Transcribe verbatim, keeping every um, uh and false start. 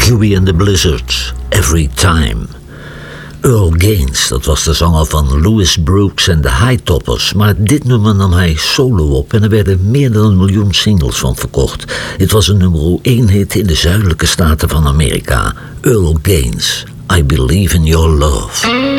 Huey and the Blizzards, Every Time. Earl Gaines, dat was de zanger van Louis Brooks en de Hightoppers, maar dit nummer nam hij solo op en er werden meer dan een miljoen singles van verkocht. Het was een nummer één hit in de zuidelijke staten van Amerika. Earl Gaines, I Believe in Your Love.